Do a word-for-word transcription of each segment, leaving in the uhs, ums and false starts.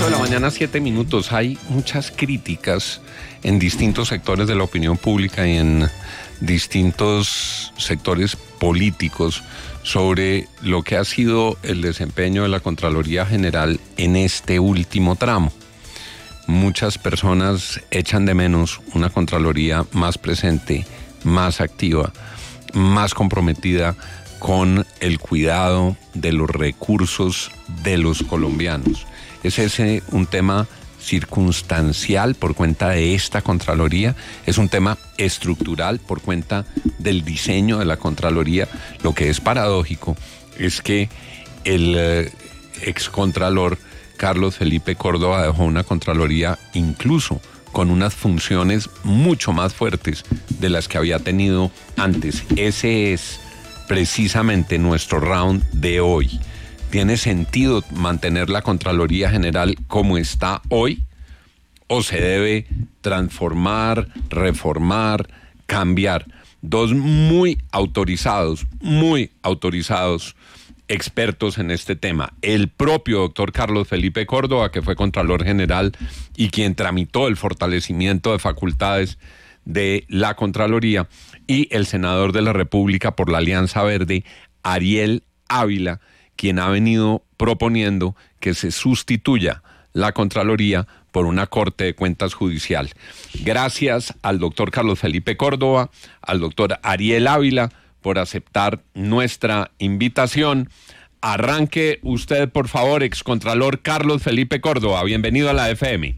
de la mañana, siete minutos. Hay muchas críticas en distintos sectores de la opinión pública y en distintos sectores políticos sobre lo que ha sido el desempeño de la Contraloría General en este último tramo. Muchas personas echan de menos una Contraloría más presente, más activa, más comprometida con el cuidado de los recursos de los colombianos. ¿Es ese un tema circunstancial por cuenta de esta Contraloría? ¿Es un tema estructural por cuenta del diseño de la Contraloría? Lo que es paradójico es que el eh, excontralor Carlos Felipe Córdoba dejó una Contraloría incluso con unas funciones mucho más fuertes de las que había tenido antes. Ese es precisamente nuestro round de hoy. ¿Tiene sentido mantener la Contraloría General como está hoy? ¿O se debe transformar, reformar, cambiar? Dos muy autorizados, muy autorizados expertos en este tema. El propio doctor Carlos Felipe Córdoba, que fue Contralor General y quien tramitó el fortalecimiento de facultades de la Contraloría, y el senador de la República por la Alianza Verde, Ariel Ávila, quien ha venido proponiendo que se sustituya la Contraloría por una Corte de Cuentas Judicial. Gracias al doctor Carlos Felipe Córdoba, al doctor Ariel Ávila, por aceptar nuestra invitación. Arranque usted, por favor, excontralor Carlos Felipe Córdoba. Bienvenido a la F M.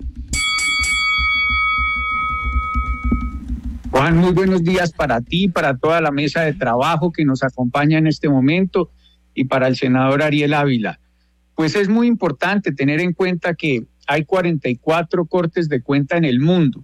Juan, muy buenos días para ti, para toda la mesa de trabajo que nos acompaña en este momento y para el senador Ariel Ávila. Pues es muy importante tener en cuenta que hay cuarenta y cuatro cortes de cuenta en el mundo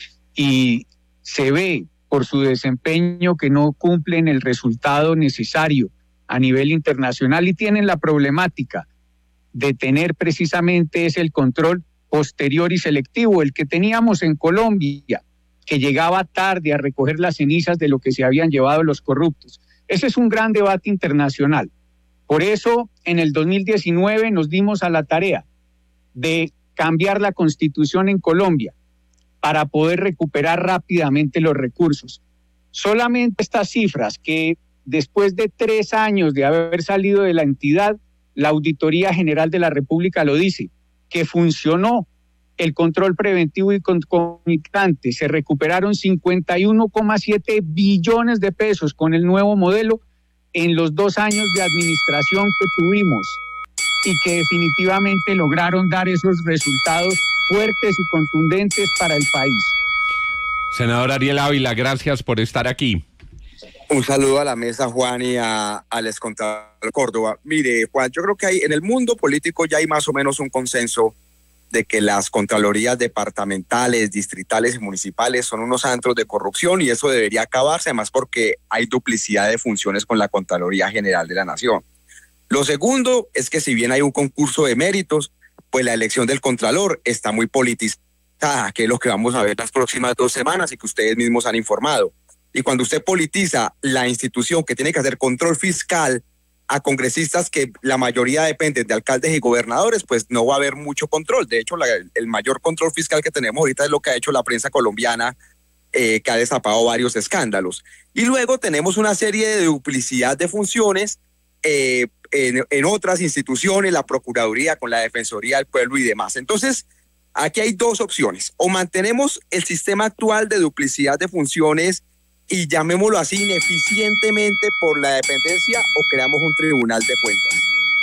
y se ve por su desempeño que no cumplen el resultado necesario a nivel internacional y tienen la problemática de tener precisamente ese el control posterior y selectivo, el que teníamos en Colombia, que llegaba tarde a recoger las cenizas de lo que se habían llevado los corruptos. Ese es un gran debate internacional. Por eso, en el dos mil diecinueve nos dimos a la tarea de cambiar la Constitución en Colombia para poder recuperar rápidamente los recursos. Solamente estas cifras que después de tres años de haber salido de la entidad, la Auditoría General de la República lo dice, que funcionó el control preventivo y concomitante. Se recuperaron cincuenta y uno coma siete billones de pesos con el nuevo modelo en los dos años de administración que tuvimos y que definitivamente lograron dar esos resultados fuertes y contundentes para el país. Senador Ariel Ávila, gracias por estar aquí. Un saludo a la mesa, Juan, y a, al excontralor Córdoba. Mire, Juan, yo creo que hay, en el mundo político ya hay más o menos un consenso de que las contralorías departamentales, distritales y municipales son unos antros de corrupción y eso debería acabarse, además porque hay duplicidad de funciones con la Contraloría General de la Nación. Lo segundo es que si bien hay un concurso de méritos, pues la elección del contralor está muy politizada, que es lo que vamos a ver las próximas dos semanas y que ustedes mismos han informado. Y cuando usted politiza la institución que tiene que hacer control fiscal a congresistas que la mayoría dependen de alcaldes y gobernadores, pues no va a haber mucho control. De hecho, la, el mayor control fiscal que tenemos ahorita es lo que ha hecho la prensa colombiana, eh, que ha destapado varios escándalos. Y luego tenemos una serie de duplicidad de funciones eh, en, en otras instituciones, la Procuraduría con la Defensoría del Pueblo y demás. Entonces, aquí hay dos opciones. O mantenemos el sistema actual de duplicidad de funciones y llamémoslo así ineficientemente por la dependencia, o creamos un tribunal de cuentas.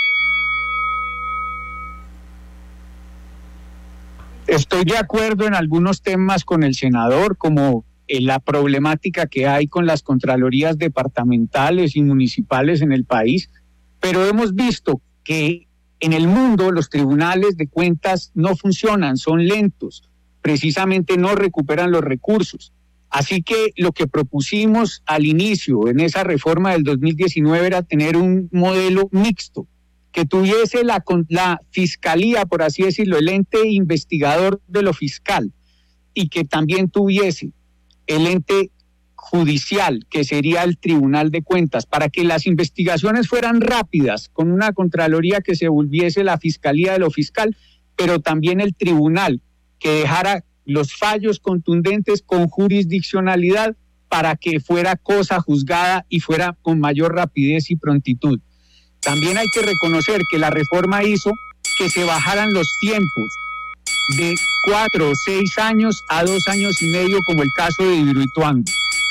Estoy de acuerdo en algunos temas con el senador, como la problemática que hay con las contralorías departamentales y municipales en el país, pero hemos visto que en el mundo los tribunales de cuentas no funcionan, son lentos, precisamente no recuperan los recursos. Así que lo que propusimos al inicio en esa reforma del dos mil diecinueve era tener un modelo mixto, que tuviese la, la fiscalía, por así decirlo, el ente investigador de lo fiscal, y que también tuviese el ente judicial, que sería el Tribunal de Cuentas, para que las investigaciones fueran rápidas, con una Contraloría que se volviese la Fiscalía de lo Fiscal, pero también el tribunal que dejara los fallos contundentes con jurisdiccionalidad para que fuera cosa juzgada y fuera con mayor rapidez y prontitud. También hay que reconocer que la reforma hizo que se bajaran los tiempos de cuatro o seis años a dos años y medio, como el caso de Hidroituango.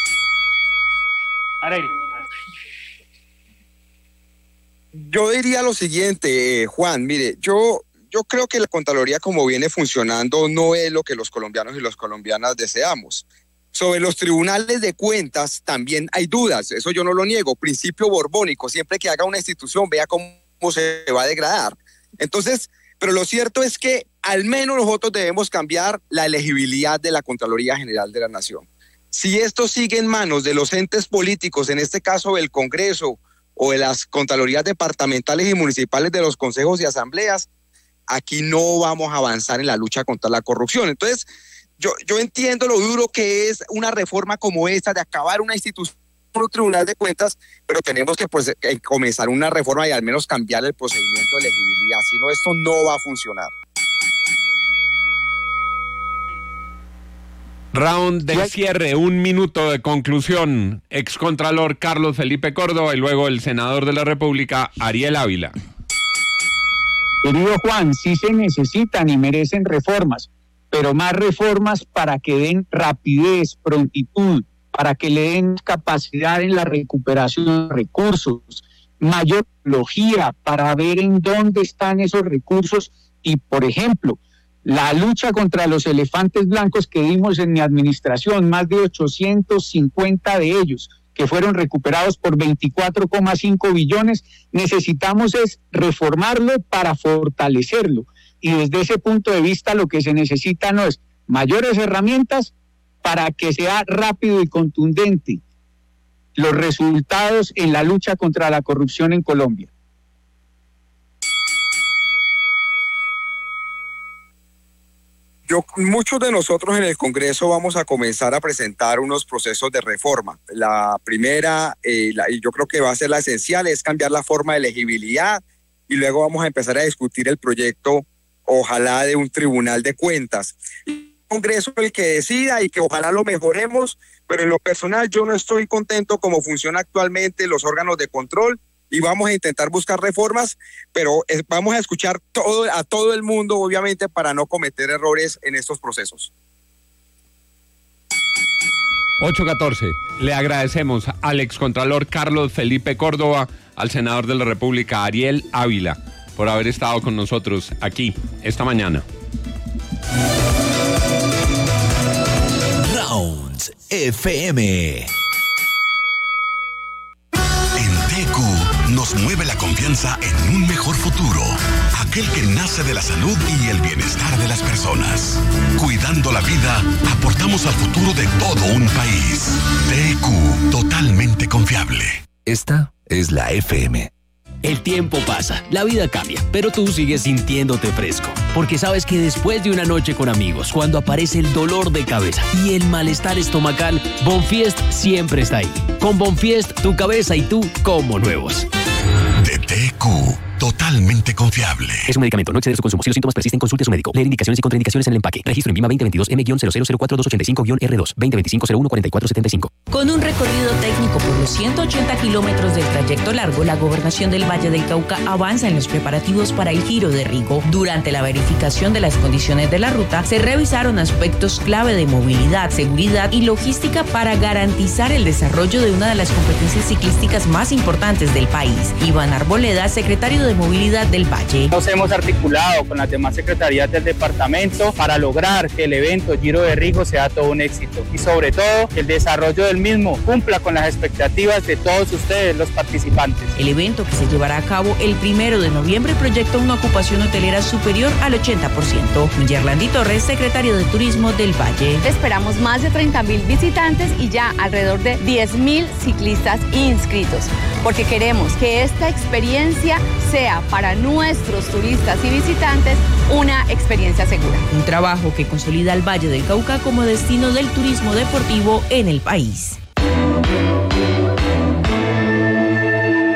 Yo diría lo siguiente, eh, Juan, mire, yo, yo creo que la Contraloría como viene funcionando no es lo que los colombianos y las colombianas deseamos. Sobre los tribunales de cuentas también hay dudas, eso yo no lo niego, principio borbónico, siempre que haga una institución vea cómo se va a degradar. Entonces, pero lo cierto es que al menos nosotros debemos cambiar la elegibilidad de la Contraloría General de la Nación. Si esto sigue en manos de los entes políticos, en este caso del Congreso o de las Contralorías departamentales y municipales de los consejos y asambleas, aquí no vamos a avanzar en la lucha contra la corrupción. Entonces, yo, yo entiendo lo duro que es una reforma como esta, de acabar una institución, un tribunal de cuentas, pero tenemos que pues, comenzar una reforma y al menos cambiar el procedimiento de elegibilidad, si no esto no va a funcionar. Round de cierre, un minuto de conclusión. Excontralor Carlos Felipe Córdoba y luego el senador de la República, Ariel Ávila. Querido Juan, sí se necesitan y merecen reformas, pero más reformas para que den rapidez, prontitud, para que le den capacidad en la recuperación de recursos, mayor tecnología para ver en dónde están esos recursos y, por ejemplo, la lucha contra los elefantes blancos que dimos en mi administración, más de ochocientos cincuenta de ellos que fueron recuperados por veinticuatro coma cinco billones, necesitamos es reformarlo para fortalecerlo. Y desde ese punto de vista lo que se necesita no es mayores herramientas para que sea rápido y contundente los resultados en la lucha contra la corrupción en Colombia. Yo, muchos de nosotros en el Congreso vamos a comenzar a presentar unos procesos de reforma. La primera, eh, la, y yo creo que va a ser la esencial, es cambiar la forma de elegibilidad y luego vamos a empezar a discutir el proyecto, ojalá, de un tribunal de cuentas. El Congreso es el que decida y que ojalá lo mejoremos, pero en lo personal yo no estoy contento como funciona actualmente los órganos de control. Y vamos a intentar buscar reformas, pero es, vamos a escuchar todo, a todo el mundo, obviamente, para no cometer errores en estos procesos. ocho catorce. Le agradecemos al excontralor Carlos Felipe Córdoba, al senador de la República, Ariel Ávila, por haber estado con nosotros aquí esta mañana. Rounds F M. Nos mueve la confianza en un mejor futuro, aquel que nace de la salud y el bienestar de las personas. Cuidando la vida, aportamos al futuro de todo un país. T Q, totalmente confiable. Esta es la F M. El tiempo pasa, la vida cambia, pero tú sigues sintiéndote fresco, porque sabes que después de una noche con amigos, cuando aparece el dolor de cabeza y el malestar estomacal, Bonfiest siempre está ahí. Con Bonfiest, tu cabeza y tú como nuevos. De T Q, totalmente confiable. Es un medicamento, no exceder su consumo. Si los síntomas persisten, consulte a su médico. Leer indicaciones y contraindicaciones en el empaque. Registro en Vima veinte veintidós M cero cero cero cuatro dos ochenta y cinco R dos, veinte veinticinco cero uno cuarenta y cuatro setenta y cinco. Con un recorrido técnico por los ciento ochenta kilómetros del trayecto largo, la Gobernación del Valle del Cauca avanza en los preparativos para el giro de Rigo. Durante la verificación de las condiciones de la ruta, se revisaron aspectos clave de movilidad, seguridad y logística para garantizar el desarrollo de una de las competencias ciclísticas más importantes del país. Iván Arboleda, secretario de Movilidad del Valle. Nos hemos articulado con las demás secretarías del departamento para lograr que el evento Giro de Rigo sea todo un éxito y sobre todo que el desarrollo del mismo cumpla con las expectativas de todos ustedes, los participantes. El evento, que se llevará a cabo el primero de noviembre, proyecta una ocupación hotelera superior al ochenta por ciento. Yerlandi Torres, secretario de Turismo del Valle. Esperamos más de treinta mil visitantes y ya alrededor de diez mil ciclistas inscritos, porque queremos que esta experiencia sea para nuestros turistas y visitantes una experiencia segura. Un trabajo que consolida al Valle del Cauca como destino del turismo deportivo en el país.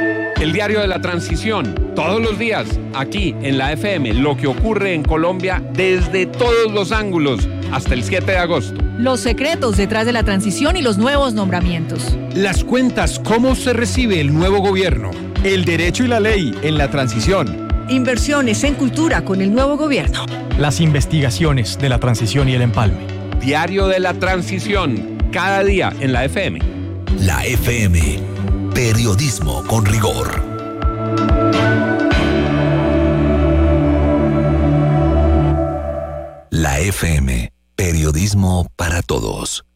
El diario de la transición, todos los días, aquí en la F M, lo que ocurre en Colombia desde todos los ángulos, hasta el siete de agosto. Los secretos detrás de la transición y los nuevos nombramientos. Las cuentas, cómo se recibe el nuevo gobierno. El derecho y la ley en la transición. Inversiones en cultura con el nuevo gobierno. Las investigaciones de la transición y el empalme. Diario de la transición, cada día en la F M. La F M, periodismo con rigor. La F M, periodismo para todos.